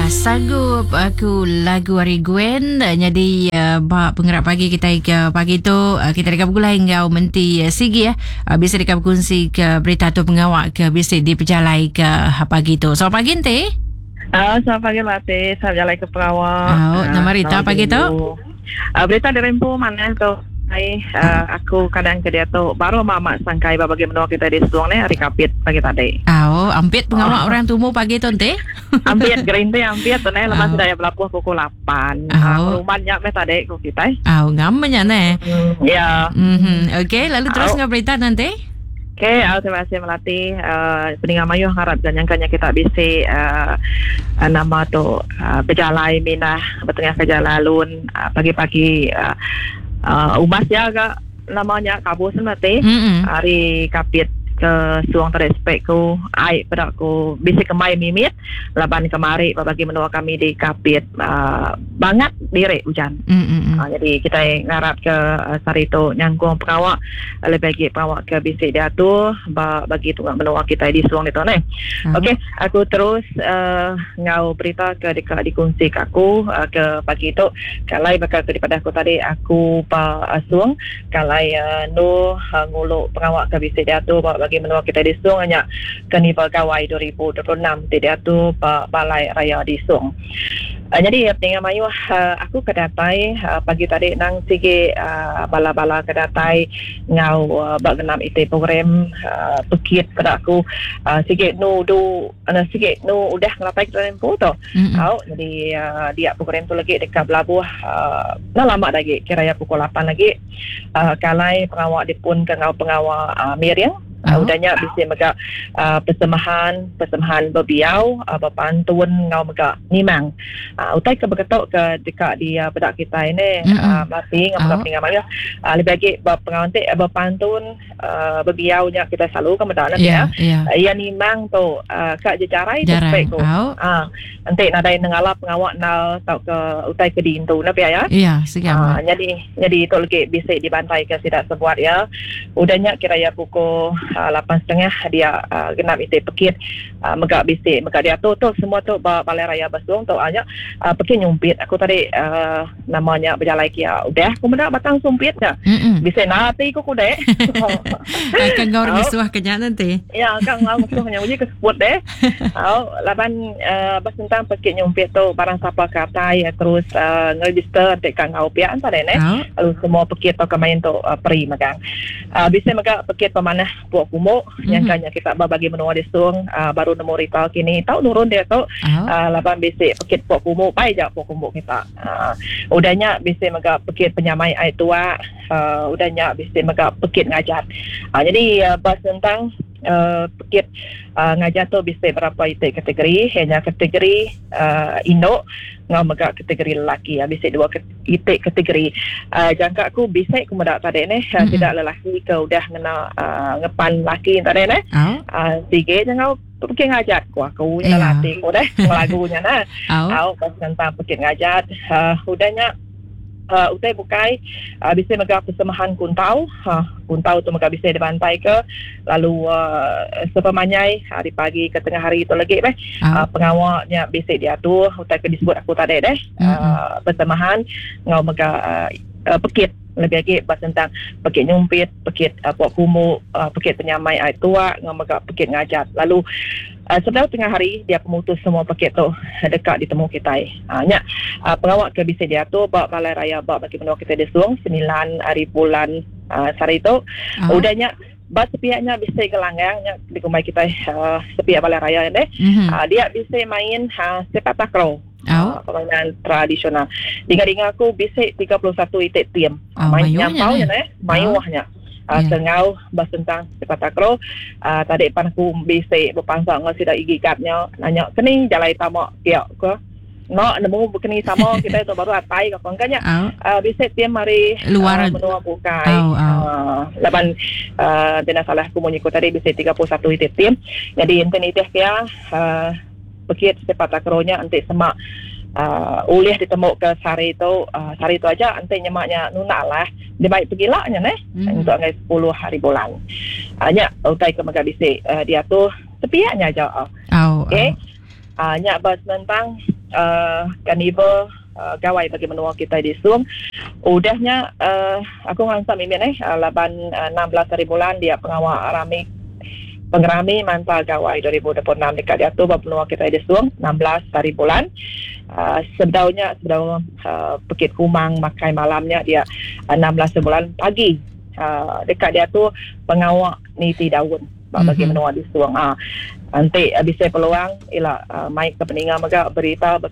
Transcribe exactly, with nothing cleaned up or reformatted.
Ya, sanggup aku lagu Ari Gwen. Jadi uh, bak penggerak pagi kita ke pagi tu uh, kita dekat pukul hingga menti uh, sigi ya. Uh, bisa dekat kongsi ke berita tu pengawak ke bisa diperjalai ke uh, pagi tu. Selamat pagi ente. Uh, selamat pagi Lati. Saya jalan ke Perawak. Oh, uh, nama berita pagi tu? Uh, berita di Rempu mana tu? Hai, uh, aku kadang ke dia tu baru mama sangkai bagi menua kita di Suang ni hari kapit pagi tadi. Oh, ampit pengawak oh. orang tumu pagi tu ente. Ampit green tea ampit tu ni lepas oh. dah berlaku pukul lapan. Oh. Uh, rumahnya me tadi ku kita. Oh, ngamanya ne. Mm, ya. Mhm. Okey, lalu terus oh. ngap berita nanti. Okey, aku terima kasih Melati. Uh, Peningan Mayu harap jangan kita bisa uh, uh, nama tu uh, berjalai minah bertengah kerja lalun uh, pagi-pagi uh, uh, umas ya agak namanya kabus Melati. Mm-hmm. Hari kapit ke Suang terespek ku ai pada ku bisa kemai mimit laban kemari bagi menua kami di kapit uh, banget dire hujan. Mm-hmm. Uh, jadi kita ngarap ke uh, sarito nyangkung pengawak uh, lebih bagi pengawak ke bisa dia tu bagi tunggu menua kita di Suang itu ni. Uh-huh. Okey, aku terus uh, ngau berita ke dekat dikongsi ke aku uh, ke pagi tu kalai bakal daripada aku tadi aku pa uh, Suang kalai uh, nu uh, nguluk pengawak ke bisa dia tu bagi menua kita di Suang hanya keni pegawai dua ribu dua puluh enam tidak tu balai raya di Suang. Uh, jadi Peningan Mayu uh, aku kedatai uh, pagi tadi nang sige uh, bala-bala kedatai ngau uh, bagenam ite program uh, pekit pada aku uh, sige nu du ana sige nu udah ngelapai tempo tu. Mm-hmm. Au jadi uh, dia program tu lagi dekat Belabuh uh, nah lama lagi kira pukul lapan lagi uh, kalai pengawak dipun ke ngau pengawak uh, Miriam. Uh, oh. Udahnya bisa mega uh, persemahan persemahan berbiau uh, berpantun ngau mega nimang uh, utai ke berketok ke dekat di uh, bedak kita ini uh, masih ngau mega Peningan Mayu uh, lebih lagi berpengantik uh, berpantun uh, berbiau nya kita selalu ke bedak yeah, ya yeah. uh, ia nimang tu uh, kak jejarai jarai tu ah uh, nanti nadai nengalap pengawak nal tau ke utai ke dintu na ya iya sekian uh, jadi jadi tu lagi bisa dibantai ke tidak sebuat ya udahnya kira ya pukul Uh, lapan setengah dia uh, genap ite pekit uh, megak bisik megak dia tu tu semua tu balai raya Basuang tu hanya uh, pekit nyumpit aku tadi uh, namanya berjalai kia udah aku mendak batang sumpit ke bisik nanti aku kuda akan ngau risuah kenya nanti ya kan ngau risuah uji ke sebut deh au laban uh, bas tentang pekit nyumpit tu barang siapa katai ya, terus uh, ngeregister dekat ngau pihak antara ne lalu semua pekit tu kemain tu uh, peri megang uh, bisik megak pekit pemanah kumuk mm-hmm. yang kanya kita bagi menua di Suang uh, baru nemu rita kini tahu nurun dia tu oh. uh, lapan bisik pekit pok kumuk pai je pok kumuk kita uh, udahnya bisik mega pekit penyamai air tua uh, udahnya bisik mega pekit ngajat uh, jadi uh, bahas tentang Uh, pekit uh, ngajar tu bisa berapa itu kategori hanya kategori uh, Indo ngau mega kategori lelaki ya bisa dua itu kategori uh, jangka aku bisa aku mendak tadi ni mm-hmm. tidak lelaki ke udah ngena uh, ngepan lelaki tadi ni oh. uh, tiga ngau pekit ngajat ku aku yeah. latih ku deh lagunya nah au oh. tentang pekit ngajat uh, udahnya Uh, utai bukai uh, bisa mega persemahan kuntau uh, kuntau tu mega bisa dibantai ke lalu uh, sepemanyai hari pagi ke tengah hari itu lagi beh oh. uh, pengawaknya bisa diatur utai ke disebut aku tadi deh uh, mm-hmm. persemahan ngau mega uh, uh, pekit lebih lagi bahas tentang pekit nyumpit pekit uh, pok kumuk uh, pekit penyamai air tua ngau mega pekit ngajat lalu Uh, setelah tengah hari dia pemutus semua paket tu dekat ditemu kita. Uh, nya uh, pengawak ke bisa dia tu bawa balai raya bawa bagi menua kita di Suang sembilan hari bulan uh, sari tu. Oh. Udahnya bas sepihaknya bisa gelanggang di kumai kita uh, sepihak balai raya ni. Mm-hmm. Uh, dia bisa main uh, sepak takraw. Oh. Uh, permainan tradisional. Dengar-dengar aku bisa tiga puluh satu itik tim. Oh, main nyampau je ni. Mayuahnya. Uh, yeah. Tengau bahas tentang sepak takraw uh, tadi pan aku bisa berpangsa ngau sidak igi katnya nanya keni jalai tamak tiap ke no nemu bekeni sama kita itu baru atai ke pangkanya oh. uh, bisa tiap hari luar uh, menua bukai oh, oh. uh, laban uh, tidak salah aku menyikut tadi bisa tiga puluh satu itik tim jadi enten itih kia uh, bekit sepak takrawnya nanti semak Uh, ulih ditemu ke sari itu uh, sari itu aja nanti nyemaknya nunak lah dia baik pergi lah nya neh mm. untuk ngai sepuluh hari bulan hanya uh, utai ke megabisi uh, dia tu sepiaknya aja uh. oh, oh, okey oh. uh, nya bahas tentang uh, carnival uh, gawai bagi menua kita di Suong. Udahnya uh, aku ngansak mimin eh uh, laban uh, enam belas hari bulan dia pengawal rami pengerami mantap gawai dua ribu dua puluh enam dekat dia tu benua kita di Suong enam belas hari bulan. Uh, sebelumnya sebelum uh, Bukit Kumang makai malamnya dia uh, enam belas bulan pagi. Uh, dekat dia tu pengawal niti daun bagi mm-hmm. menua di Suong. Ah, nanti uh, bisa peluang ialah uh, mai ke peningan mereka berita